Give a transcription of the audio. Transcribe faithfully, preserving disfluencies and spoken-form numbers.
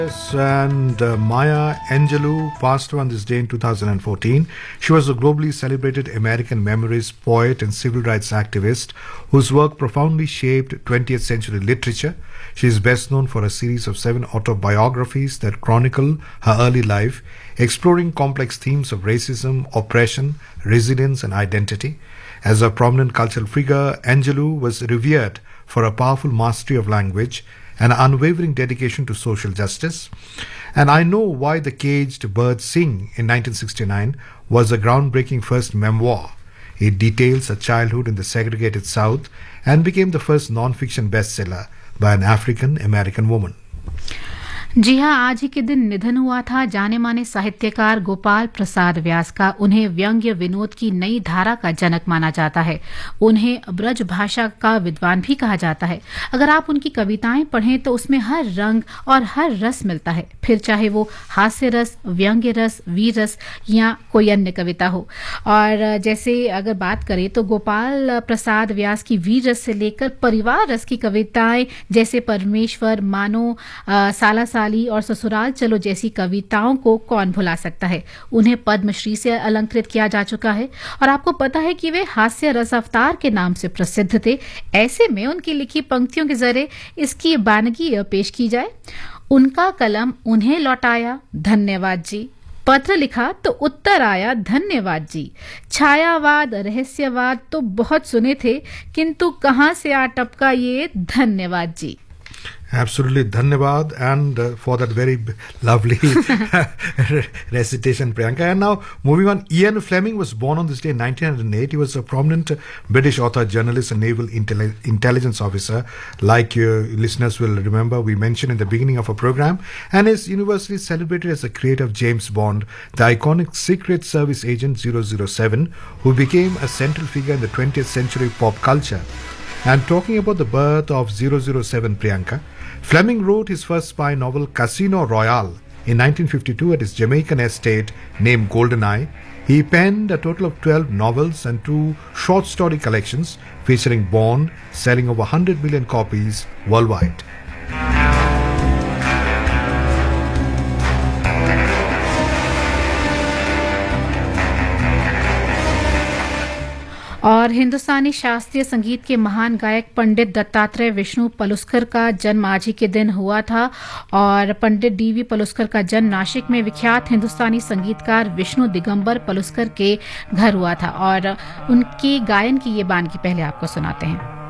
Yes, and uh, Maya Angelou passed away on this day in two thousand fourteen. She was a globally celebrated American memoirist, poet, and civil rights activist whose work profoundly shaped twentieth century literature. She is best known for a series of seven autobiographies that chronicle her early life, exploring complex themes of racism, oppression, resilience, and identity. As a prominent cultural figure, Angelou was revered for a powerful mastery of language and unwavering dedication to social justice. And I Know Why the Caged Birds Sing in nineteen sixty-nine was a groundbreaking first memoir. It details her childhood in the segregated South and became the first non-fiction bestseller by an African American woman. जी हाँ, आज ही के दिन निधन हुआ था जाने माने साहित्यकार गोपाल प्रसाद व्यास का। उन्हें व्यंग्य विनोद की नई धारा का जनक माना जाता है। उन्हें ब्रज भाषा का विद्वान भी कहा जाता है। अगर आप उनकी कविताएं पढ़ें तो उसमें हर रंग और हर रस मिलता है, फिर चाहे वो हास्य रस, व्यंग्य रस, वीर रस या कोई अन्य कविता हो। और जैसे अगर बात करें तो गोपाल प्रसाद व्यास की वीर रस से लेकर परिवार रस की कविताएं जैसे परमेश्वर, मानो, साला साली और ससुराल चलो जैसी कविताओं को कौन भुला सकता है। उन्हें पद्मश्री से अलंकृत किया जा चुका है और आपको पता है कि वे हास्य रस अवतार के नाम से प्रसिद्ध थे। ऐसे में उनकी लिखी पंक्तियों के जरिए इसकी बानगी पेश की जाए। उनका कलम उन्हें लौटाया, धन्यवाद जी। पत्र लिखा तो उत्तर आया, धन्यवाद जी। छायावाद, रहस्यवाद तो बहुत सुने थे, किंतु कहां से आ टपका ये धन्यवाद जी। Absolutely, dhanyavad, and uh, for that very b- lovely recitation, Priyanka. And now, moving on, Ian Fleming was born on this day in nineteen oh eight. He was a prominent uh, British author, journalist, and naval intelli- intelligence officer. Like your listeners will remember, we mentioned in the beginning of our program, and is universally celebrated as the creator of James Bond, the iconic Secret Service agent zero zero seven, who became a central figure in the twentieth century pop culture. And talking about the birth of zero zero seven, Priyanka, Fleming wrote his first spy novel Casino Royale in nineteen fifty-two at his Jamaican estate named Goldeneye. He penned a total of twelve novels and two short story collections featuring Bond, selling over one hundred million copies worldwide. और हिंदुस्तानी शास्त्रीय संगीत के महान गायक पंडित दत्तात्रेय विष्णु पलुस्कर का जन्म आज ही के दिन हुआ था। और पंडित डीवी पलुस्कर का जन्म नासिक में विख्यात हिंदुस्तानी संगीतकार विष्णु दिगंबर पलुस्कर के घर हुआ था। और उनके गायन की ये बानगी पहले आपको सुनाते हैं।